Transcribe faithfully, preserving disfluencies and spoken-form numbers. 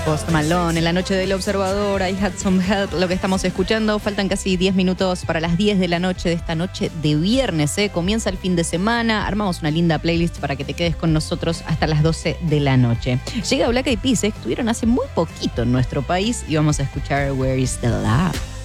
Post Malone en la noche del Observador, I Had Some Help, lo que estamos escuchando. Faltan casi diez minutos para las diez de la noche de esta noche de viernes, ¿eh? Comienza el fin de semana, armamos una linda playlist para que te quedes con nosotros hasta las doce de la noche. Llega Black Eyed Peas, ¿eh? Estuvieron hace muy poquito en nuestro país y vamos a escuchar Where Is The Love.